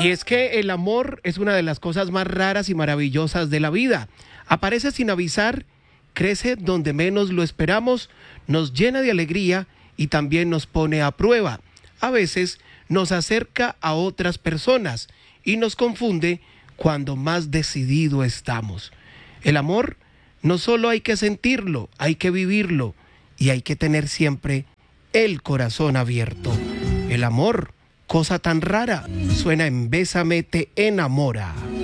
Y es que el amor es una de las cosas más raras y maravillosas de la vida. Aparece sin avisar, crece donde menos lo esperamos, nos llena de alegría y también nos pone a prueba. A veces nos acerca a otras personas y nos confunde cuando más decidido estamos. El amor no solo hay que sentirlo, hay que vivirlo y hay que tener siempre el corazón abierto. El amor, cosa tan rara, suena en Bésame te enamora.